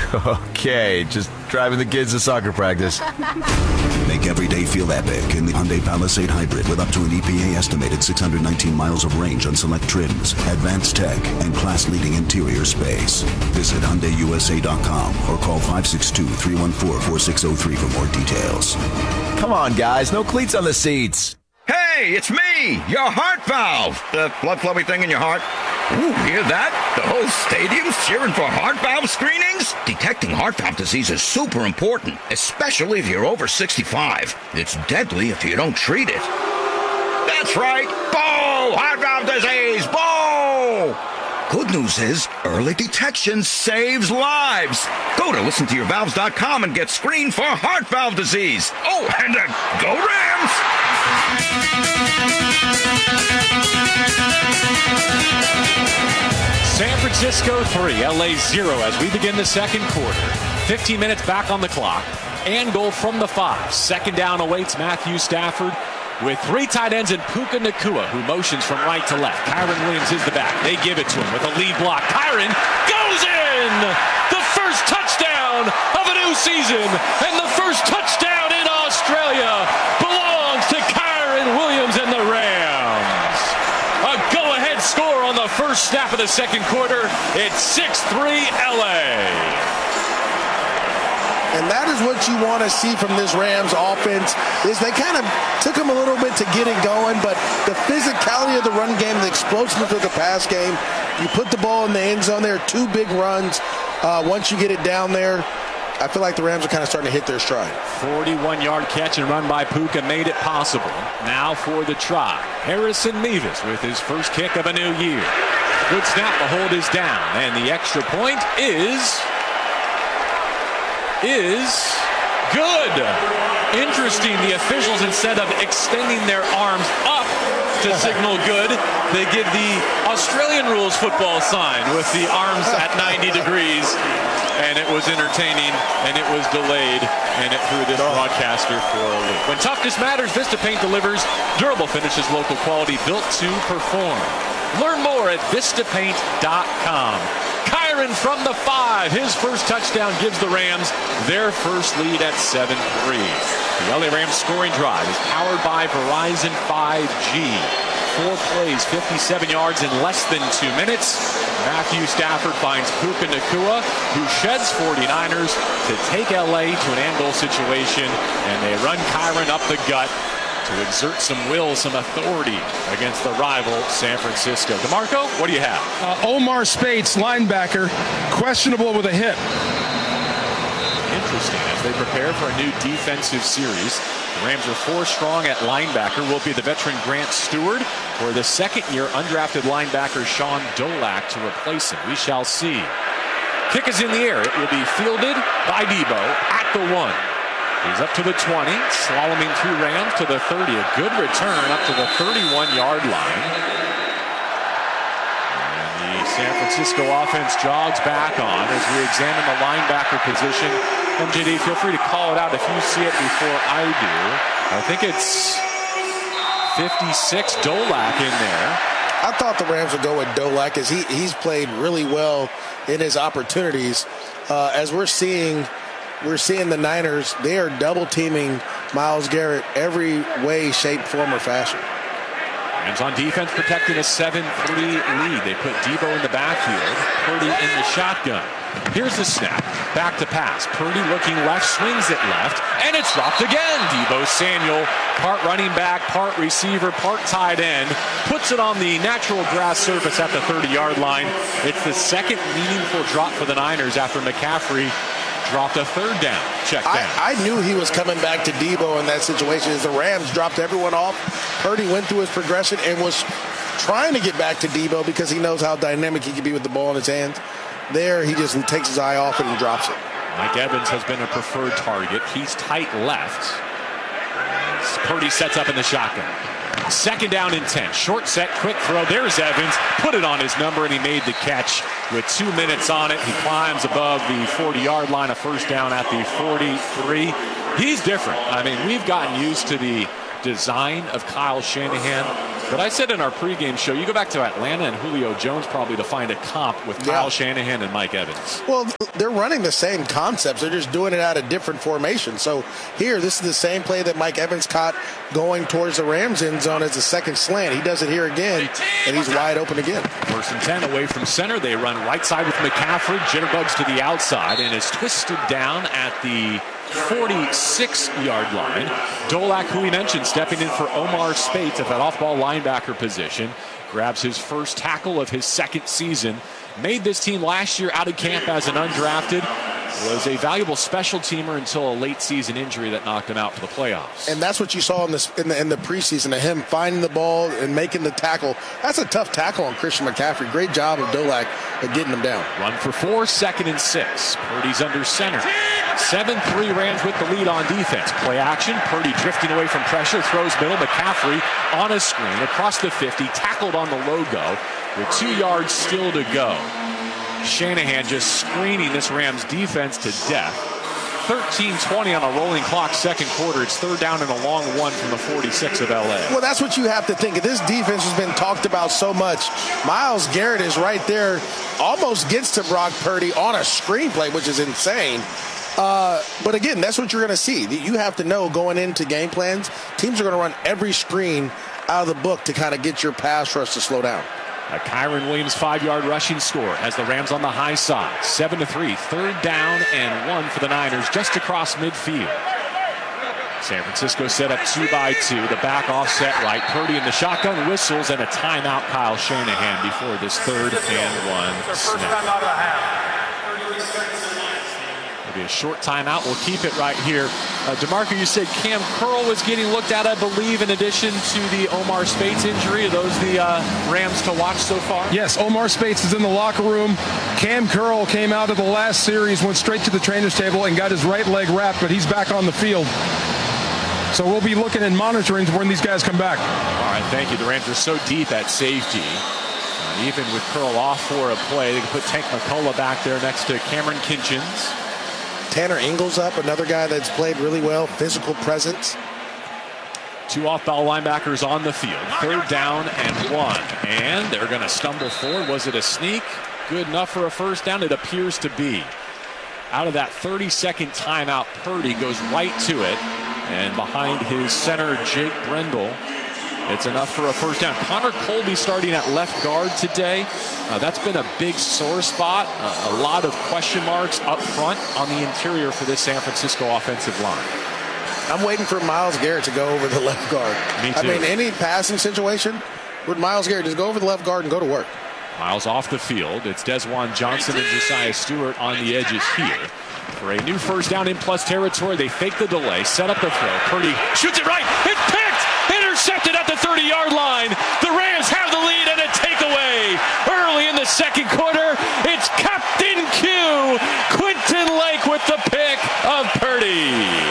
Okay, just driving the kids to soccer practice. Make every day feel epic in the Hyundai Palisade Hybrid with up to an EPA-estimated 619 miles of range on select trims, advanced tech, and class-leading interior space. Visit HyundaiUSA.com or call 562-314-4603 for more details. Come on, guys, no cleats on the seats. Hey, it's me, your heart valve. The blood flowing thing in your heart. Ooh, hear that? The whole stadium's cheering for heart valve screenings? Detecting heart valve disease is super important, especially if you're over 65. It's deadly if you don't treat it. That's right. Bo! Heart valve disease! Bo! Good news is, early detection saves lives. Go to listentoyourvalves.com and get screened for heart valve disease. Oh, and go Rams! San Francisco 3, LA 0 as we begin the second quarter. 15 minutes back on the clock. And goal from the 5. Second down awaits Matthew Stafford with 3 tight ends and Puka Nacua, who motions from right to left. Kyren Williams is the back. They give it to him with a lead block. Kyren goes in! The first touchdown of a new season, and the first touchdown in Australia belongs to Kyren Williams and the Rams. A go-ahead score on the first snap of the second quarter. It's 6-3 LA. And that is what you want to see from this Rams offense, is they kind of took them a little bit to get it going, but the physicality of the run game, the explosiveness of the pass game, you put the ball in the end zone there, 2 big runs. Once you get it down there, I feel like the Rams are kind of starting to hit their stride. 41-yard catch and run by Puka made it possible. Now for the try. Harrison Mevis with his first kick of a new year. Good snap, the hold is down, and the extra point is good. Interesting, the officials, instead of extending their arms up to signal good, they give the Australian rules football sign with the arms at 90 degrees. And it was entertaining, and it was delayed, and it threw this broadcaster for a loop. When toughness matters, VistaPaint delivers durable finishes, local quality, built to perform. Learn more at VistaPaint.com. Kyren from the 5. His first touchdown gives the Rams their first lead at 7-3. The LA Rams scoring drive is powered by Verizon 5G. 4 plays, 57 yards in less than 2 minutes. Matthew Stafford finds Puka Nacua, who sheds 49ers to take LA to an end goal situation, and they run Kyren up the gut to exert some will, some authority against the rival San Francisco. DeMarco, what do you have? Omar Spates, linebacker, questionable with a hip. Interesting. As they prepare for a new defensive series, the Rams are 4 strong at linebacker. Will be the veteran Grant Stewart, or the second-year undrafted linebacker Sean Dolak to replace him. We shall see. Kick is in the air. It will be fielded by Debo at the 1. He's up to the 20, slaloming through Rams to the 30. A good return up to the 31-yard line. And the San Francisco offense jogs back on as we examine the linebacker position. MJD, feel free to call it out if you see it before I do. I think it's 56, Dolak in there. I thought the Rams would go with Dolak, as he's played really well in his opportunities. As we're seeing the Niners, they are double teaming Myles Garrett every way, shape, form, or fashion. Rams on defense protecting a 7-3 lead. They put Debo in the backfield, Purdy in the shotgun. Here's the snap, back to pass. Purdy looking left, swings it left, and it's dropped again. Debo Samuel, part running back, part receiver, part tight end, puts it on the natural grass surface at the 30-yard line. It's the second meaningful drop for the Niners after McCaffrey dropped a third down. Check down. I knew he was coming back to Debo in that situation as the Rams dropped everyone off. Purdy went through his progression and was trying to get back to Debo because he knows how dynamic he can be with the ball in his hands. There, he just takes his eye off it and drops it. Mike Evans has been a preferred target. He's tight left. Purdy sets up in the shotgun. Second down and 10. Short set, quick throw. There's Evans. Put it on his number, and he made the catch with 2 minutes on it. He climbs above the 40-yard line. A first down at the 43. He's different. I mean, we've gotten used to the design of Kyle Shanahan But I said in our pregame show, you go back to Atlanta and Julio Jones probably to find a comp with Kyle Shanahan and Mike Evans. Well, they're running the same concepts. They're just doing it out of different formations. So here, this is the same play that Mike Evans caught going towards the Rams end zone as a second slant. He does it here again, and he's wide open again. 1st and 10 away from center. They run right side with McCaffrey. Jitterbugs to the outside and is twisted down at the 46-yard line. Dolak, who we mentioned, stepping in for Omar Speights at that off-ball linebacker position, grabs his first tackle of his second season. Made this team last year out of camp as an undrafted. Was a valuable special teamer until a late season injury that knocked him out for the playoffs. And that's what you saw in the preseason of him finding the ball and making the tackle. That's a tough tackle on Christian McCaffrey. Great job of Dolak at getting him down. Run for 4, 2nd and 6. Purdy's under center. 7-3 Rams with the lead on defense. Play action. Purdy drifting away from pressure. Throws middle. McCaffrey on a screen across the 50. Tackled on the logo with 2 yards still to go. Shanahan just screening this Rams defense to death. 13:20 on a rolling clock, second quarter. It's 3rd down and a long one from the 46 of LA. Well, that's what you have to think. This defense has been talked about so much. Myles Garrett is right there, almost gets to Brock Purdy on a screenplay, which is insane. But again, that's what you're going to see. You have to know going into game plans, teams are going to run every screen out of the book to kind of get your pass rush to slow down. A Kyron Williams 5-yard rushing score has the Rams on the high side. 7-3, 3rd down and 1 for the Niners just across midfield. San Francisco set up 2-by-2. The back offset right. Purdy in the shotgun, whistles, and a timeout. Kyle Shanahan before this 3rd and 1 snap. Maybe a short timeout. We'll keep it right here. DeMarco, you said Cam Curl was getting looked at, I believe, in addition to the Omar Speights injury. Are those the Rams to watch so far? Yes, Omar Speights is in the locker room. Cam Curl came out of the last series, went straight to the trainer's table and got his right leg wrapped, but he's back on the field. So we'll be looking and monitoring when these guys come back. All right, thank you. The Rams are so deep at safety. Even with Curl off for a play, they can put Tank McCullough back there next to Cameron Kinchins. Tanner Ingles up, another guy that's played really well, physical presence. 2 off-ball linebackers on the field. 3rd down and 1. And they're going to stumble forward. Was it a sneak? Good enough for a 1st down? It appears to be. Out of that 30-second timeout, Purdy goes right to it. And behind his center, Jake Brendel, it's enough for a 1st down. Connor Colby starting at left guard today. That's been a big sore spot. A lot of question marks up front on the interior for this San Francisco offensive line. I'm waiting for Myles Garrett to go over the left guard. Me too. I mean, any passing situation with Myles Garrett, just go over the left guard and go to work. Myles off the field. It's Desjuan Johnson and Josiah Stewart on the edges here. For a new 1st down in plus territory, they fake the delay, set up the throw. Purdy shoots it right. It's picked! Intercepted at the 30-yard line. The Rams have the lead and a takeaway. Early in the second quarter, it's Captain Q, Quentin Lake with the pick of Purdy.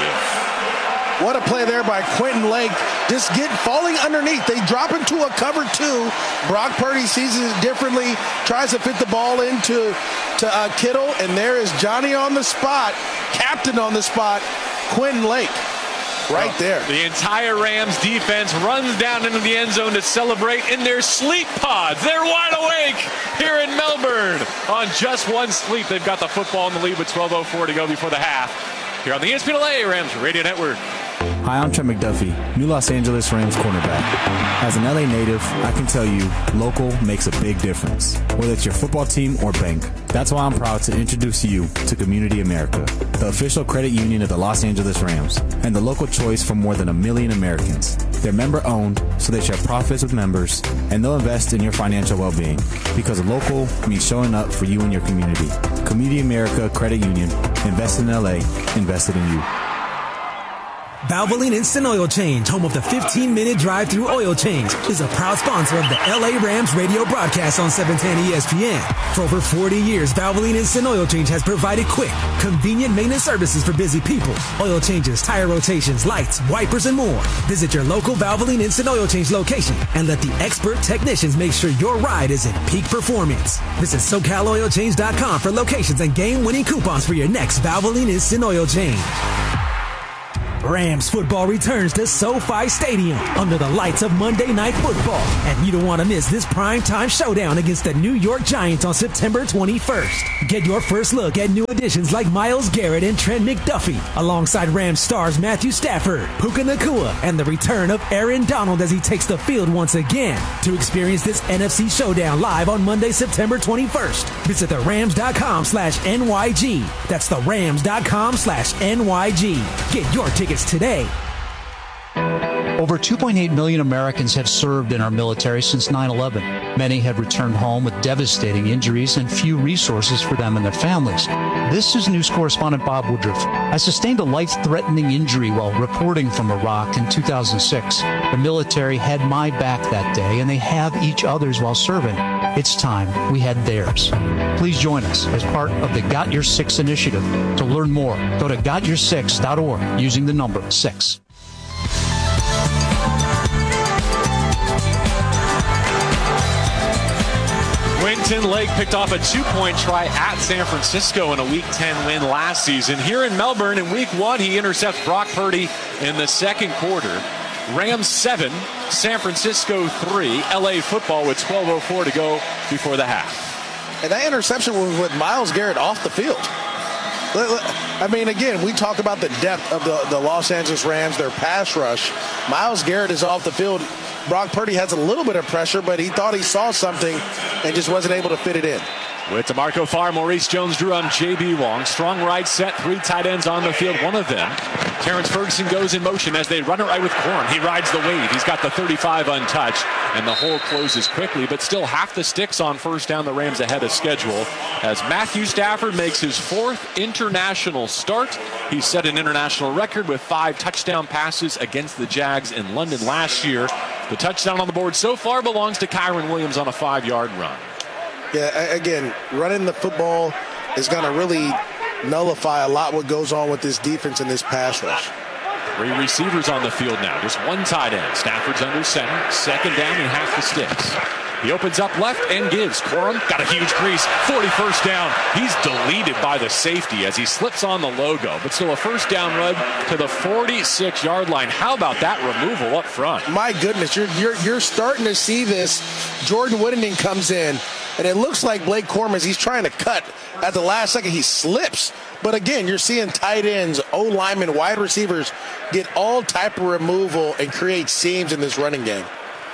What a play there by Quentin Lake. Just falling underneath. They drop into a cover 2. Brock Purdy sees it differently, tries to fit the ball into Kittle, and there is Johnny on the spot, captain on the spot, Quentin Lake. Right there. The entire Rams defense runs down into the end zone to celebrate in their sleep pods. They're wide awake here in Melbourne. On just one sleep, they've got the football in the lead with 12:04 to go before the half. Here on the ESPN LA Rams Radio Network. Hi, I'm Trent McDuffie, new Los Angeles Rams cornerback. As an LA native, I can tell you, local makes a big difference, whether it's your football team or bank. That's why I'm proud to introduce you to Community America, the official credit union of the Los Angeles Rams, and the local choice for more than 1 million Americans. They're member-owned, so they share profits with members, and they'll invest in your financial well-being, because local means showing up for you and your community. Community America Credit Union, invested in LA, invested in you. Valvoline Instant Oil Change, home of the 15-minute drive-through oil change, is a proud sponsor of the LA Rams radio broadcast on 710 ESPN. For over 40 years, Valvoline Instant Oil Change has provided quick, convenient maintenance services for busy people. Oil changes, tire rotations, lights, wipers, and more. Visit your local Valvoline Instant Oil Change location and let the expert technicians make sure your ride is in peak performance. Visit SoCalOilChange.com for locations and game-winning coupons for your next Valvoline Instant Oil Change. Rams football returns to SoFi Stadium under the lights of Monday Night Football. And you don't want to miss this primetime showdown against the New York Giants on September 21st. Get your first look at new additions like Myles Garrett and Trent McDuffie, alongside Rams stars Matthew Stafford, Puka Nacua, and the return of Aaron Donald as he takes the field once again. To experience this NFC showdown live on Monday, September 21st, visit therams.com/NYG. That's therams.com/NYG. Get your tickets today. Over 2.8 million Americans have served in our military since 9/11. Many have returned home with devastating injuries and few resources for them and their families. This is news correspondent Bob Woodruff. I sustained a life-threatening injury while reporting from Iraq in 2006. The military had my back that day, and they have each other's while serving. It's time we had theirs. Please join us as part of the Got Your Six initiative. To learn more, go to gotyoursix.org using the number 6. Quinton Lake picked off a 2-point try at San Francisco in a Week 10 win last season. Here in Melbourne in Week 1, he intercepts Brock Purdy in the second quarter. Rams 7, San Francisco 3, LA football with 12:04 to go before the half. And that interception was with Myles Garrett off the field. I mean, again, we talk about the depth of the Los Angeles Rams, their pass rush. Myles Garrett is off the field. Brock Purdy has a little bit of pressure, but he thought he saw something and just wasn't able to fit it in. With DeMarco Farr, Maurice Jones-Drew, J.B. Wong. Strong right set, 3 tight ends on the field. One of them, Terrence Ferguson, goes in motion as they run it right with Corum. He rides the wave. He's got the 35 untouched, and the hole closes quickly, but still half the sticks on first down. The Rams ahead of schedule as Matthew Stafford makes his 4th international start. He set an international record with 5 touchdown passes against the Jags in London last year. The touchdown on the board so far belongs to Kyron Williams on a 5-yard run. Yeah, again, running the football is going to really nullify a lot what goes on with this defense and this pass rush. 3 receivers on the field now, just 1 tight end. Stafford's under center, second down and half the sticks. He opens up left and gives. Corum got a huge crease, 41st down. He's deleted by the safety as he slips on the logo, but still a first down run to the 46-yard line. How about that removal up front? My goodness, you're starting to see this. Jordan Whittington comes in, and it looks like Blake Corum, as he's trying to cut at the last second, he slips. But again, you're seeing tight ends, O-linemen, wide receivers get all type of removal and create seams in this running game.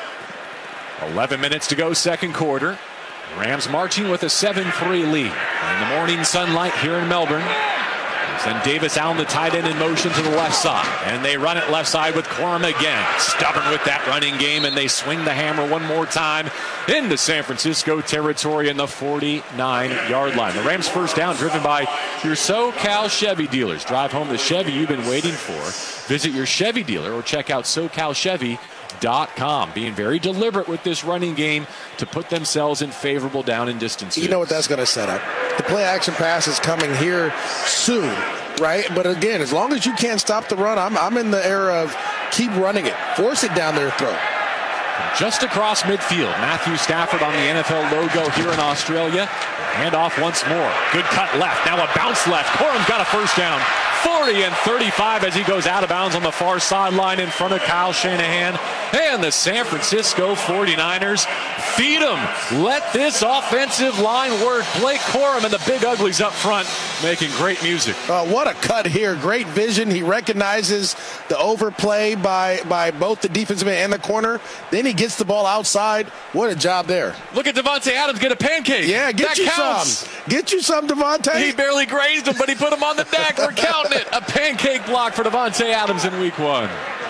11 minutes to go, second quarter. Rams marching with a 7-3 lead. In the morning sunlight here in Melbourne. Send Davis Allen, the tight end, in motion to the left side. And they run it left side with Corum again. Stubborn with that running game, and they swing the hammer one more time into San Francisco territory in the 49-yard line. The Rams' first down driven by your SoCal Chevy dealers. Drive home the Chevy you've been waiting for. Visit your Chevy dealer or check out SoCalChevy.com. Being very deliberate with this running game to put themselves in favorable down and distance. You know what that's going to set up? The play action pass is coming here soon, right? But again, as long as you can't stop the run, I'm in the era of keep running it. Force it down their throat. Just across midfield, Matthew Stafford on the NFL logo here in Australia. Hand off once more. Good cut left. Now a bounce left. Corum's got a first down. 40 and 35 as he goes out of bounds on the far sideline in front of Kyle Shanahan. And the San Francisco 49ers feed him. Let this offensive line work. Blake Corum and the Big Uglies up front making great music. What a cut here. Great vision. He recognizes the overplay by both the defensive end and the corner. Then he gets the ball outside. What a job there. Look at Davante Adams get a pancake. Yeah, get that you counts. some. Get you some, Davante. He barely grazed him, but he put him on the deck. We're counting it. A pancake block for Davante Adams in week 1.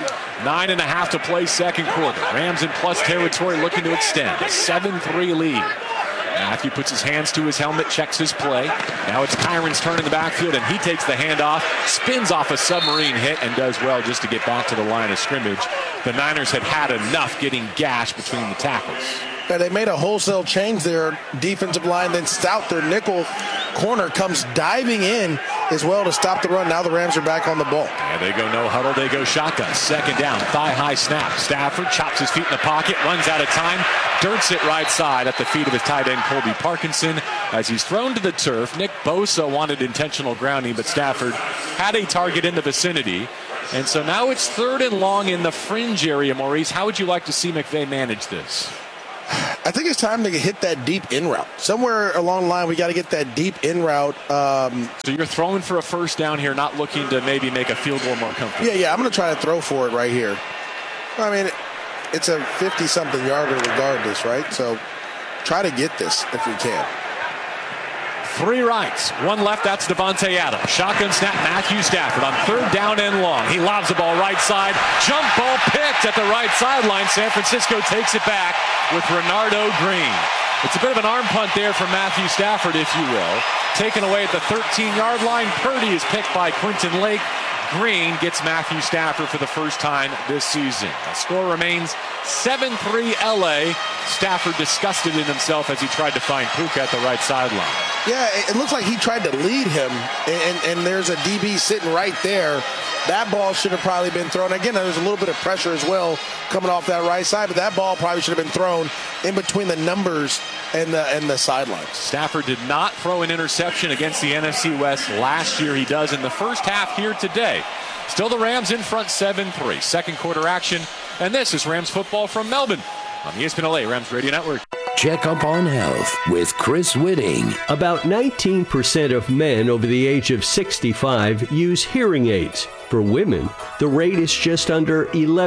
9.5 to play second quarter. Rams in plus territory looking to extend. A 7-3 lead. Matthew puts his hands to his helmet, checks his play. Now it's Kyron's turn in the backfield, and he takes the handoff, spins off a submarine hit, and does well just to get back to the line of scrimmage. The Niners had enough getting gashed between the tackles. They made a wholesale change there. Defensive line, then Stout, their nickel corner, comes diving in as well to stop the run. Now the Rams are back on the ball. Yeah, they go no huddle. They go shotgun. Second down. Thigh-high snap. Stafford chops his feet in the pocket, runs out of time, dirts it right side at the feet of his tight end, Colby Parkinson. As he's thrown to the turf, Nick Bosa wanted intentional grounding, but Stafford had a target in the vicinity. And so now it's 3rd and long in the fringe area, Maurice. How would you like to see McVay manage this? I think it's time to hit that deep in route. Somewhere along the line, we got to get that deep in route. So you're throwing for a first down here, not looking to maybe make a field goal more comfortable. Yeah, I'm going to try to throw for it right here. I mean, it's a 50-something yarder regardless, right? So try to get this if we can. 3 rights, 1 left. That's Devontae Adams. Shotgun snap, Matthew Stafford on 3rd down and long. He lobs the ball right side. Jump ball picked at the right sideline. San Francisco takes it back with Renardo Green. It's a bit of an arm punt there from Matthew Stafford, if you will. Taken away at the 13-yard line. Purdy is picked by Quentin Lake. Green gets Matthew Stafford for the first time this season. The score remains 7-3 LA. Stafford disgusted in himself as he tried to find Puka at the right sideline. Yeah, it looks like he tried to lead him, and there's a DB sitting right there. That ball should have probably been thrown. Again, there's a little bit of pressure as well coming off that right side, but that ball probably should have been thrown in between the numbers and the sidelines. Stafford did not throw an interception against the NFC West last year. He does in the first half here today. Still the Rams in front 7-3. Second quarter action, and this is Rams football from Melbourne on the ESPN LA Rams Radio Network. Check Up on Health with Chris Whitting. About 19% of men over the age of 65 use hearing aids. For women, the rate is just under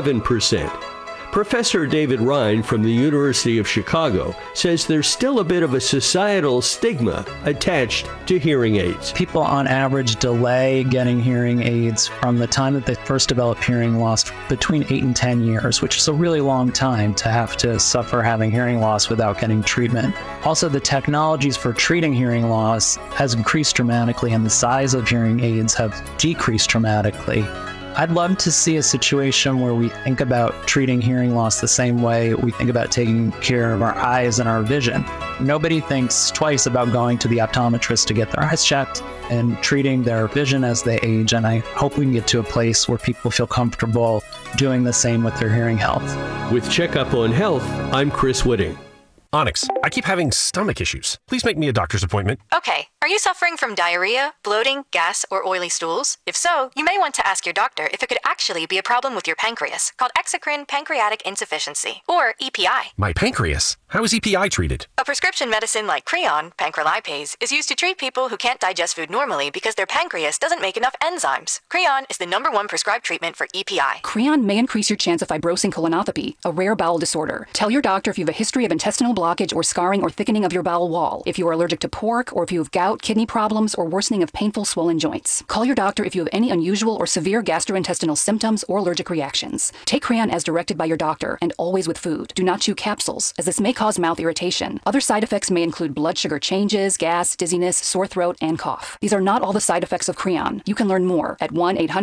11%. Professor David Ryan from the University of Chicago says there's still a bit of a societal stigma attached to hearing aids. People on average delay getting hearing aids from the time that they first develop hearing loss between 8 and 10 years, which is a really long time to have to suffer having hearing loss without getting treatment. Also, the technologies for treating hearing loss has increased dramatically, and the size of hearing aids have decreased dramatically. I'd love to see a situation where we think about treating hearing loss the same way we think about taking care of our eyes and our vision. Nobody thinks twice about going to the optometrist to get their eyes checked and treating their vision as they age, and I hope we can get to a place where people feel comfortable doing the same with their hearing health. With Checkup on Health, I'm Chris Whitting. Onyx, I keep having stomach issues. Please make me a doctor's appointment. Okay, are you suffering from diarrhea, bloating, gas, or oily stools? If so, you may want to ask your doctor if it could actually be a problem with your pancreas, called exocrine pancreatic insufficiency, or EPI. My pancreas? How is EPI treated? A prescription medicine like Creon, pancrelipase, is used to treat people who can't digest food normally because their pancreas doesn't make enough enzymes. Creon is the #1 prescribed treatment for EPI. Creon may increase your chance of fibrosing colonopathy, a rare bowel disorder. Tell your doctor if you have a history of intestinal blockage or scarring or thickening of your bowel wall, if you are allergic to pork, or if you have gout, kidney problems, or worsening of painful swollen joints. Call your doctor if you have any unusual or severe gastrointestinal symptoms or allergic reactions. Take Creon as directed by your doctor, and always with food. Do not chew capsules, as this may cause mouth irritation. Other side effects may include blood sugar changes, gas, dizziness, sore throat, and cough. These are not all the side effects of Creon. You can learn more at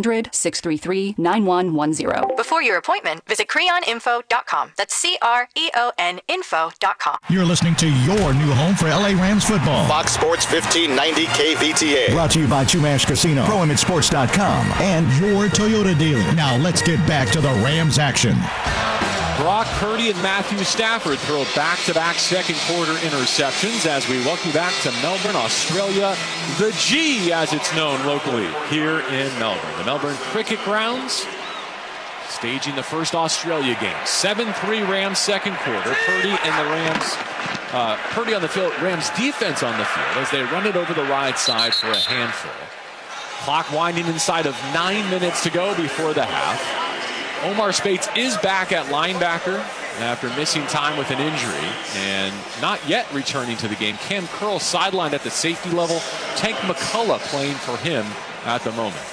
1-800-633-9110. Before your appointment, visit creoninfo.com. That's CREON info.com. You're listening to your new home for LA Rams football. Fox Sports 1590 KVTA. Brought to you by Chumash Casino, ProImageSports.com, and your Toyota dealer. Now let's get back to the Rams action. Brock Purdy and Matthew Stafford throw back-to-back second quarter interceptions as we welcome you back to Melbourne, Australia. The G, as it's known locally here in Melbourne. The Melbourne Cricket Grounds staging the first Australia game. 7-3 Rams second quarter. Purdy and the Rams, Purdy on the field, Rams defense on the field as they run it over the right side for a handful. Clock winding inside of 9 minutes to go before the half. Omar Speights is back at linebacker after missing time with an injury and not yet returning to the game. Cam Curl sidelined at the safety level. Tank McCullough playing for him at the moment.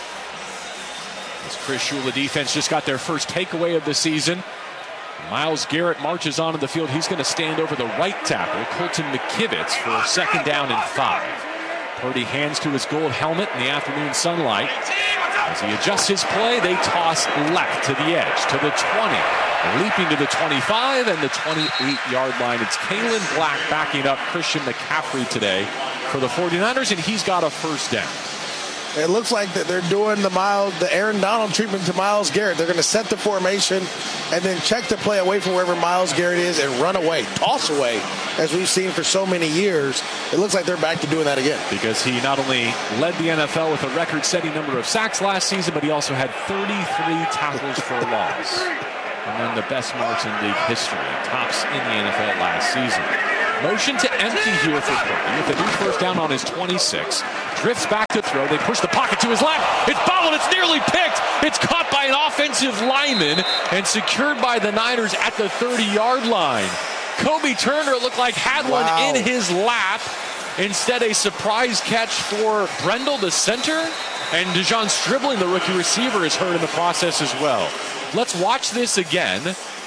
This Chris Shula defense just got their first takeaway of the season. Myles Garrett marches onto the field. He's going to stand over the right tackle, Colton McKivitz, for a 2nd down and 5. Purdy hands to his gold helmet in the afternoon sunlight. As he adjusts his play, they toss left to the edge, to the 20. Leaping to the 25 and the 28-yard line. It's Kalen Black backing up Christian McCaffrey today for the 49ers, and he's got a first down. It looks like that they're doing the Aaron Donald treatment to Myles Garrett. They're going to set the formation and then check the play away from wherever Myles Garrett is and run away, toss away, as we've seen for so many years. It looks like they're back to doing that again. Because he not only led the NFL with a record-setting number of sacks last season, but he also had 33 tackles for loss. Among the best marks in league history. Tops in the NFL last season. Motion to empty here for Purdy with a new first down on his 26. Drifts back to throw. They push the pocket to his left. It's fouled. It's nearly picked. It's caught by an offensive lineman and secured by the Niners at the 30-yard line. Kobe Turner, it looked like, had one in his lap. Instead, a surprise catch for Brendel, the center. And Dejon Stribling, the rookie receiver, is hurt in the process as well. Let's watch this again.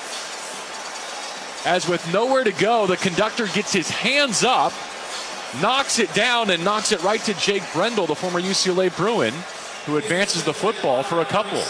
As with nowhere to go, the conductor gets his hands up, knocks it down, and knocks it right to Jake Brendel, the former UCLA Bruin, who advances the football for a couple.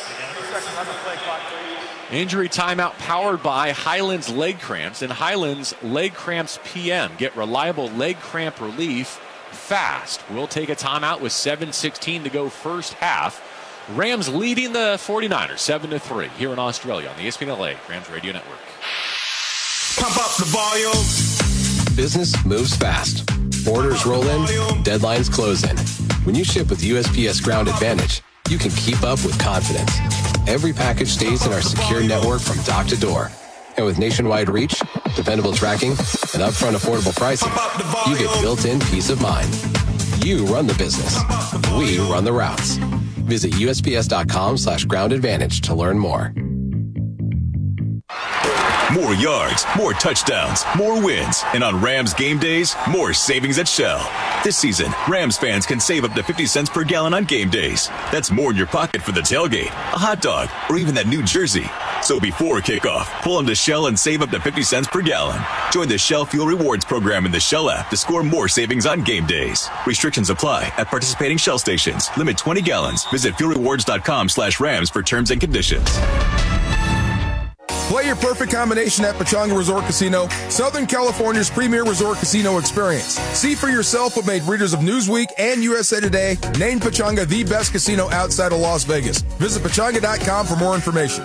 Injury timeout powered by Highlands Leg Cramps, and Highlands Leg Cramps PM. Get reliable leg cramp relief fast. We'll take a timeout with 7:16 to go first half. Rams leading the 49ers 7-3 here in Australia on the ESPN LA Rams Radio Network. Pump up the volume. Business moves fast. Orders roll in, deadlines close in. When you ship with USPS Ground Advantage, you can keep up with confidence. Every package stays in our secure network from dock to door. And with nationwide reach, dependable tracking, and upfront affordable pricing, you get built-in peace of mind. You run the business. We run the routes. Visit USPS.com/Ground Advantage to learn more. More yards, more touchdowns, more wins, and on Rams game days, more savings at Shell. This season, Rams fans can save up to 50 cents per gallon on game days. That's more in your pocket for the tailgate, a hot dog, or even that new jersey. So before kickoff, pull into Shell and save up to 50 cents per gallon. Join the Shell Fuel Rewards program in the Shell app to score more savings on game days. Restrictions apply at participating Shell stations. Limit 20 gallons. Visit fuelrewards.com/Rams for terms and conditions. Play your perfect combination at Pechanga Resort Casino, Southern California's premier resort casino experience. See for yourself what made readers of Newsweek and USA Today named Pechanga the best casino outside of Las Vegas. Visit Pechanga.com for more information.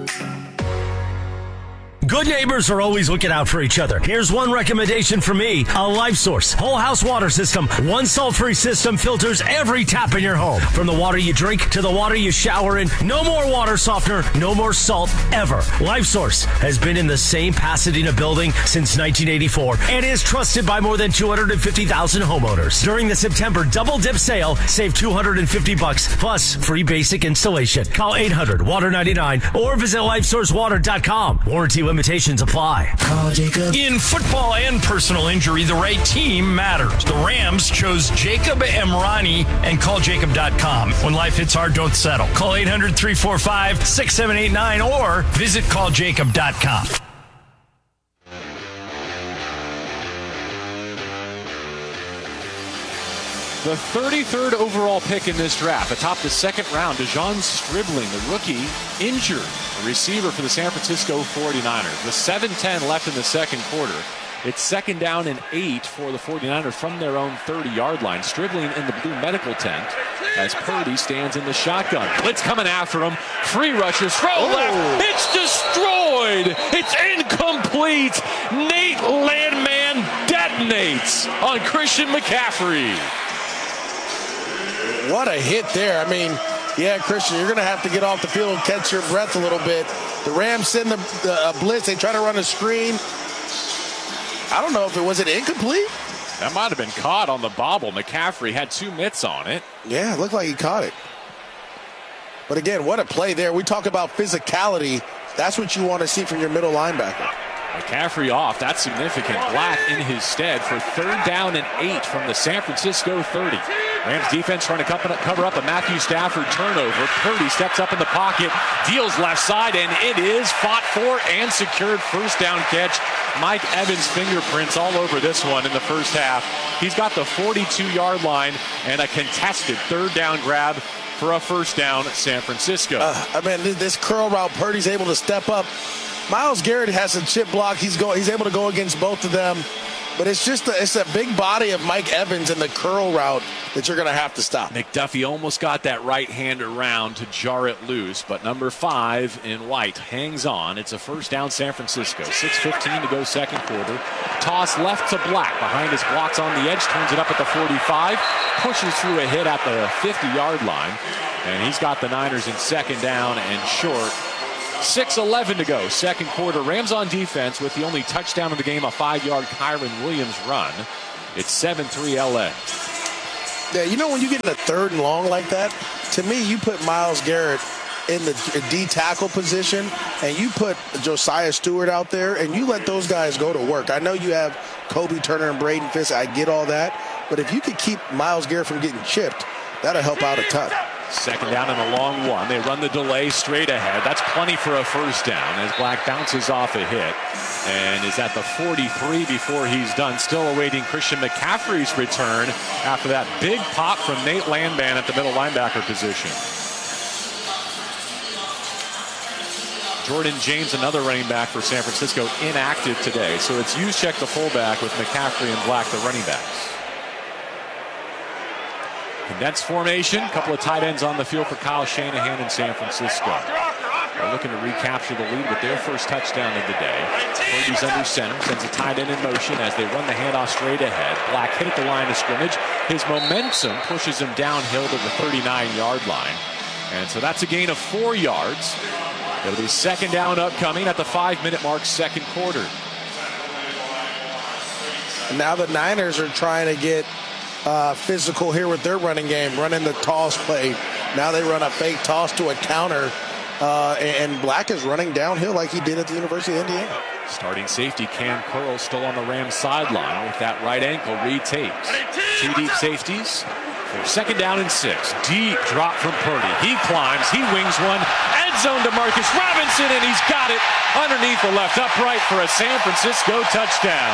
Good neighbors are always looking out for each other. Here's one recommendation from me. A LifeSource whole house water system. One salt-free system filters every tap in your home. From the water you drink to the water you shower in. No more water softener, no more salt ever. LifeSource has been in the same Pasadena building since 1984 and is trusted by more than 250,000 homeowners. During the September double dip sale, save $250 plus free basic installation. Call 800-WATER-99 or visit LifeSourceWater.com. Warranty limitations apply. Call Jacob. In football and personal injury, the right team matters. The Rams chose Jacob Emrani and calljacob.com. When life hits hard, don't settle. Call 800-345-6789 or visit calljacob.com. The 33rd overall pick in this draft, atop the second round, Dejon Stribling, the rookie, injured, a receiver for the San Francisco 49ers. With 7:10 left in the second quarter, it's 2nd down and 8 for the 49ers from their own 30-yard line. Stribling in the blue medical tent as Purdy stands in the shotgun. Blitz coming after him. Free rushers, throw left. It's destroyed. It's incomplete. Nate Landman detonates on Christian McCaffrey. What a hit there. I mean, yeah, Christian, you're going to have to get off the field and catch your breath a little bit. The Rams send the blitz. They try to run a screen. I don't know if it was incomplete. That might have been caught on the bobble. McCaffrey had 2 mitts on it. Yeah, it looked like he caught it. But again, what a play there. We talk about physicality. That's what you want to see from your middle linebacker. McCaffrey off. That's significant. Black in his stead for 3rd down and 8 from the San Francisco 30. Rams defense trying to cover up a Matthew Stafford turnover. Purdy steps up in the pocket, deals left side, and it is fought for and secured. 1st down catch. Mike Evans' fingerprints all over this one in the first half. He's got the 42-yard line and a contested 3rd down grab for a 1st down at San Francisco. I mean, this curl route, Purdy's able to step up. Myles Garrett has a chip block. He's able to go against both of them. But it's a big body of Mike Evans in the curl route that you're going to have to stop. McDuffie almost got that right hand around to jar it loose, but number 5 in white hangs on. It's a first down, San Francisco. 6:15 to go second quarter. Toss left to Black. Behind his blocks on the edge, turns it up at the 45. Pushes through a hit at the 50-yard line. And he's got the Niners in second down and short. 6:11 to go, second quarter. Rams on defense with the only touchdown of the game, a 5-yard Kyron Williams run. It's 7-3 LA. Yeah, you know when you get in a third and long like that, to me, you put Myles Garrett in the D tackle position, and you put Josiah Stewart out there, and you let those guys go to work. I know you have Kobe Turner and Braden Fisk. I get all that. But if you could keep Myles Garrett from getting chipped, that'll help out a ton. Second down and a long one. They run the delay straight ahead. That's plenty for a first down as Black bounces off a hit and is at the 43 before he's done. Still awaiting Christian McCaffrey's return after that big pop from Nate Landman at the middle linebacker position. Jordan James, another running back for San Francisco, inactive today. So it's Juszczyk, the fullback, with McCaffrey and Black, the running backs. Condensed formation, a couple of tight ends on the field for Kyle Shanahan in San Francisco. They're looking to recapture the lead with their first touchdown of the day. Purdy's under center, sends a tight end in motion as they run the handoff straight ahead. Black hit at the line of scrimmage. His momentum pushes him downhill to the 39-yard line. And so that's a gain of 4 yards. It'll be second down upcoming at the 5-minute mark, second quarter. And now the Niners are trying to get physical here with their running game, running the toss play. Now they run a fake toss to a counter, and Black is running downhill like he did at the University of Indiana. Starting safety Cam Curl still on the Rams sideline with that right ankle re-taped. 2 deep safeties for second down and 6. Deep drop from Purdy. He climbs, he wings one. End zone to Marcus Robinson, and he's got it underneath the left upright for a San Francisco touchdown.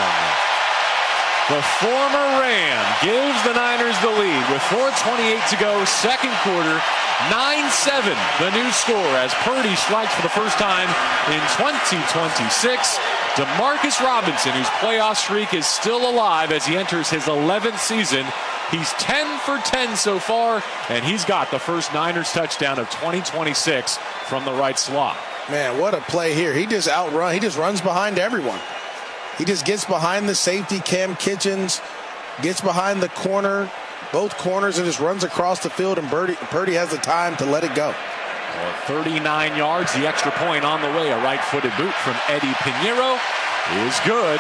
The former Ram gives the Niners the lead with 4:28 to go, second quarter, 9-7 the new score as Purdy strikes for the first time in 2026. DeMarcus Robinson, whose playoff streak is still alive as he enters his 11th season. He's 10 for 10 so far, and he's got the first Niners touchdown of 2026 from the right slot. Man, what a play here. He just runs behind everyone. He just gets behind the safety, Cam Kitchens, gets behind the corner, both corners, and just runs across the field, and Purdy has the time to let it go. 39 yards, the extra point on the way. A right-footed boot from Eddie Pinheiro is good.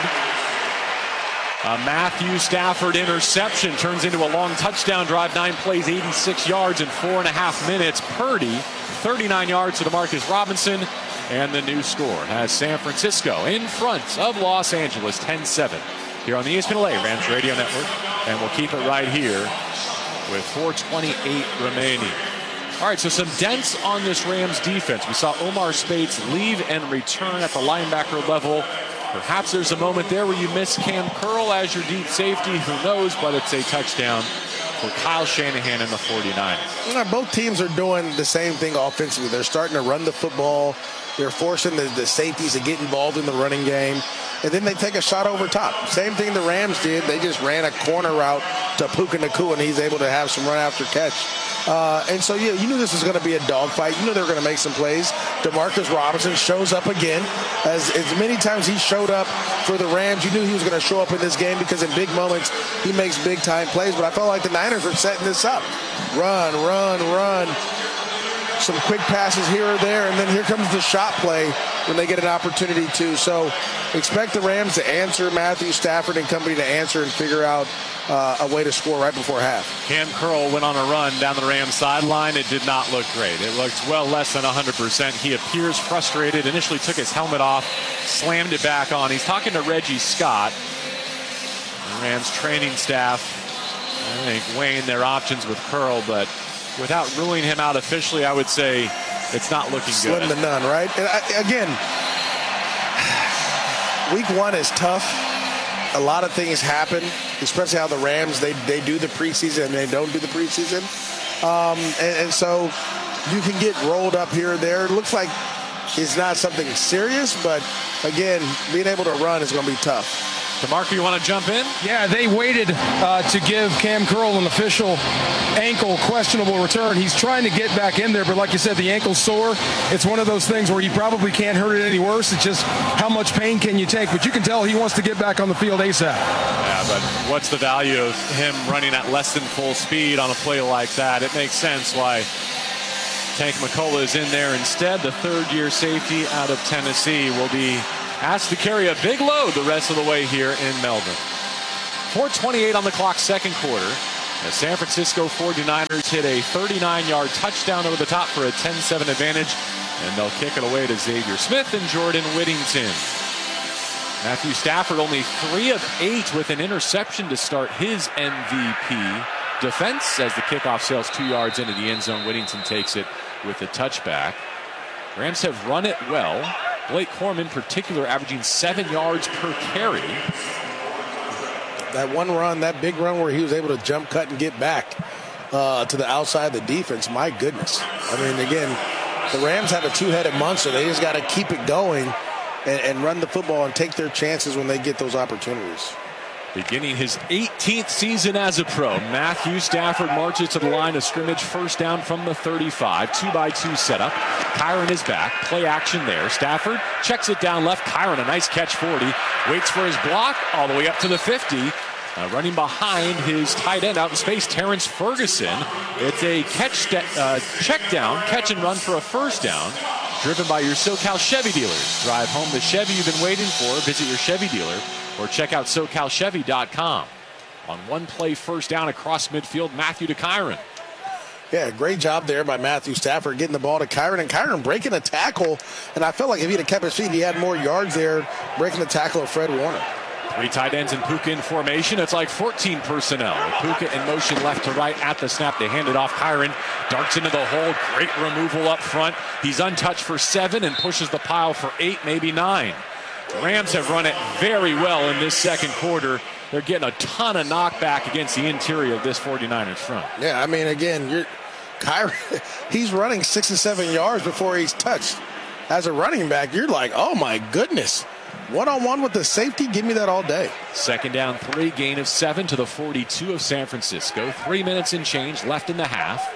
A Matthew Stafford interception turns into a long touchdown drive, 9 plays, 86 yards in 4.5 minutes. Purdy, 39 yards to DeMarcus Robinson. And the new score has San Francisco in front of Los Angeles, 10-7. Here on the ESPN LA Rams Radio Network. And we'll keep it right here with 4:28 remaining. All right, so some dents on this Rams defense. We saw Omar Speights leave and return at the linebacker level. Perhaps there's a moment there where you miss Cam Curl as your deep safety. Who knows, but it's a touchdown for Kyle Shanahan and the 49ers. Both teams are doing the same thing offensively. They're starting to run the football. They're forcing the safeties to get involved in the running game. And then they take a shot over top. Same thing the Rams did. They just ran a corner route to Puka Nacua, and he's able to have some run after catch. And so, yeah, you knew this was going to be a dogfight. You knew they were going to make some plays. DeMarcus Robinson shows up again. As many times he showed up for the Rams, you knew he was going to show up in this game because in big moments, he makes big-time plays. But I felt like the Niners were setting this up. Run, run, run. Some quick passes here or there, and then here comes the shot play when they get an opportunity to. So expect the Rams to answer, Matthew Stafford and company to answer and figure out a way to score right before half. Cam Curl went on a run down the Rams sideline. It did not look great. It looked well less than 100%. He appears frustrated. Initially took his helmet off, slammed it back on. He's talking to Reggie Scott, the Rams training staff. I think weighing their options with Curl, but without ruling him out officially, I would say it's not looking good. Slim to none, right? And again, week 1 is tough. A lot of things happen, especially how the Rams, they do the preseason and they don't do the preseason. And so you can get rolled up here or there. It looks like it's not something serious, but again, being able to run is going to be tough. DeMarco, you want to jump in? Yeah, they waited to give Cam Curl an official ankle questionable return. He's trying to get back in there, but like you said, the ankle's sore. It's one of those things where you probably can't hurt it any worse. It's just how much pain can you take? But you can tell he wants to get back on the field ASAP. Yeah, but what's the value of him running at less than full speed on a play like that? It makes sense why Tank McCullough is in there instead. The third-year safety out of Tennessee will be asked to carry a big load the rest of the way here in Melbourne. 4:28 on the clock, second quarter. The San Francisco 49ers hit a 39-yard touchdown over the top for a 10-7 advantage, and they'll kick it away to Xavier Smith and Jordan Whittington. Matthew Stafford only 3 of 8 with an interception to start his MVP defense as the kickoff sails 2 yards into the end zone. Whittington takes it with a touchback. Rams have run it well. Blake Corum in particular averaging 7 yards per carry. That one run, that big run where he was able to jump cut and get back to the outside of the defense, my goodness. I mean, again, the Rams have a two-headed monster. They just got to keep it going and run the football and take their chances when they get those opportunities. Beginning his 18th season as a pro, Matthew Stafford marches to the line of scrimmage, first down from the 35, 2-by-2 setup. Kyren is back, play action there. Stafford checks it down left. Kyren, a nice catch 40, waits for his block all the way up to the 50. Running behind his tight end out in space, Terrence Ferguson. It's a check down, catch and run for a first down. Driven by your SoCal Chevy dealers. Drive home the Chevy you've been waiting for. Visit your Chevy dealer or check out SoCalChevy.com. On one play, first down across midfield, Matthew to Kyren. Yeah, great job there by Matthew Stafford getting the ball to Kyren, and Kyren breaking a tackle. And I felt like if he'd have kept his feet, he had more yards there breaking the tackle of Fred Warner. 3 tight ends and Puka in formation. It's like 14 personnel. Puka in motion left to right at the snap. They hand it off. Kyren darts into the hole. Great removal up front. He's untouched for 7 and pushes the pile for 8, maybe 9. The Rams have run it very well in this second quarter. They're getting a ton of knockback against the interior of this 49ers front. Yeah, I mean, again, Kyren, he's running 6 to 7 yards before he's touched. As a running back, you're like, oh my goodness. One-on-one with the safety, give me that all day. Second down 3, gain of 7 to the 42 of San Francisco. 3 minutes and change left in the half.